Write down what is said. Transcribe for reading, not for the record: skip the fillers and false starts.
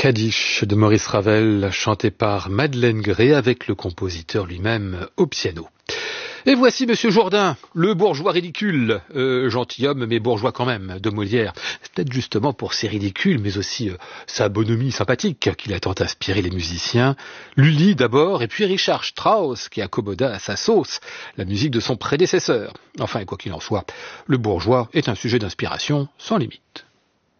Kaddish de Maurice Ravel, chanté par Madeleine Gray avec le compositeur lui-même au piano. Et voici Monsieur Jourdain, le bourgeois ridicule, gentilhomme mais bourgeois quand même, de Molière. C'est peut-être justement pour ses ridicules, mais aussi sa bonhomie sympathique qu'il a tant inspiré les musiciens. Lully d'abord, et puis Richard Strauss, qui accommoda à sa sauce la musique de son prédécesseur. Enfin, quoi qu'il en soit, le bourgeois est un sujet d'inspiration sans limite.